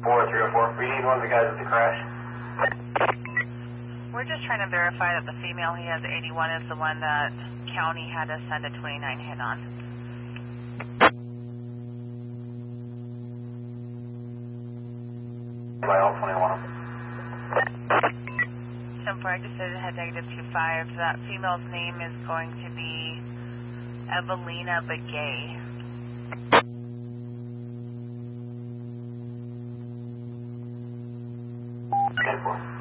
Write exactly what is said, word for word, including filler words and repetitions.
four three oh four, we need one of the guys at the crash. We're just trying to verify that the female he has eighty-one is the one that county had to send a twenty-nine hit on. By all twenty-one. ten four, I just said it had negative two five. That female's name is going to be Evelina Begay. ten four.